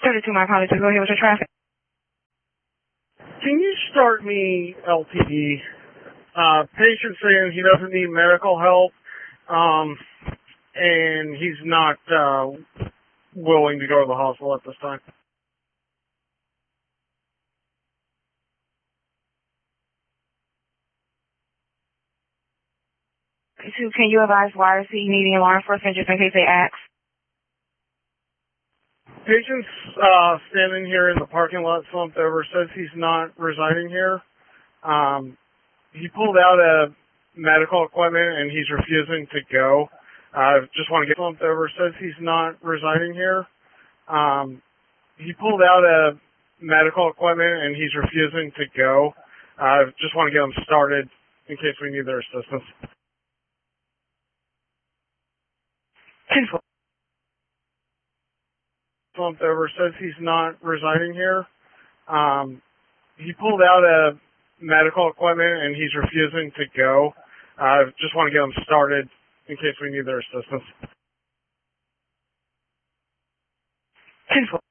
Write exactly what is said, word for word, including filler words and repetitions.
thirty-two, my apologies. Go ahead with your traffic. Can you start me L T D? Uh, patient saying he doesn't need medical help, um, and he's not uh, willing to go to the hospital at this time. Two, can you advise why is he needing law enforcement just in case they ask? Patient's uh, standing here in the parking lot, slumped over, says he's not residing here. Um, he pulled out a medical equipment and he's refusing to go. I uh, just want to get slumped over, says he's not residing here. Um, he pulled out a medical equipment and he's refusing to go. I uh, just want to get him started in case we need their assistance. Slumped over, says he's not residing here. Um, he pulled out a medical equipment and he's refusing to go. I uh, just want to get him started in case we need their assistance.